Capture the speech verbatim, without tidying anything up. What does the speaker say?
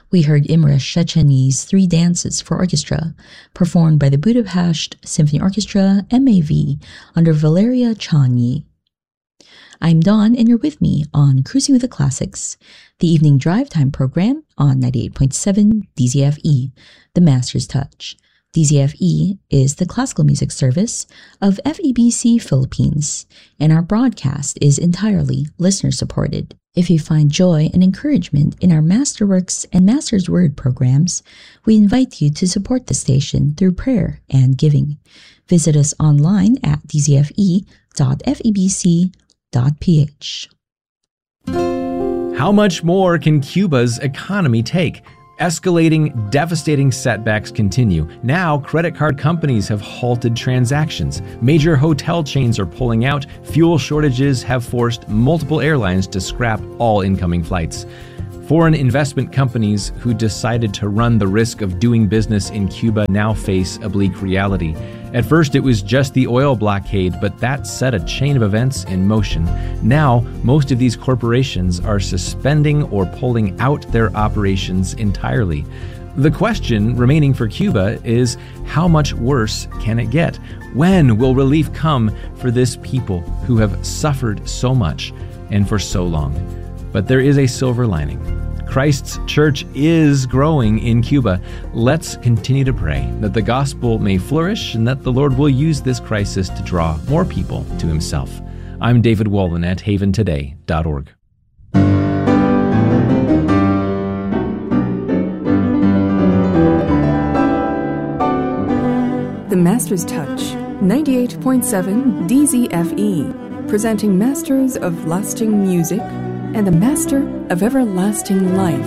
We heard Imre Szécheny's Three Dances for Orchestra, performed by the Budapest Symphony Orchestra, M A V, under Valeria Csányi. I'm Dawn, and you're with me on Cruising with the Classics, the evening drive time program on ninety-eight point seven D Z F E, The Master's Touch. D Z F E is the classical music service of F E B C Philippines, and our broadcast is entirely listener-supported. If you find joy and encouragement in our Masterworks and Master's Word programs, we invite you to support the station through prayer and giving. Visit us online at d z f e dot f e b c dot p h. How much more can Cuba's economy take? Escalating, devastating setbacks continue. Now, credit card companies have halted transactions. Major hotel chains are pulling out. Fuel shortages have forced multiple airlines to scrap all incoming flights. Foreign investment companies who decided to run the risk of doing business in Cuba now face a bleak reality. At first, it was just the oil blockade, but that set a chain of events in motion. Now, most of these corporations are suspending or pulling out their operations entirely. The question remaining for Cuba is, how much worse can it get? When will relief come for this people who have suffered so much and for so long? But there is a silver lining. Christ's church is growing in Cuba. Let's continue to pray that the gospel may flourish and that the Lord will use this crisis to draw more people to himself. I'm David Wolin at haven today dot org. The Master's Touch, ninety-eight point seven D Z F E, presenting Masters of Lasting Music and the Master of Everlasting Life.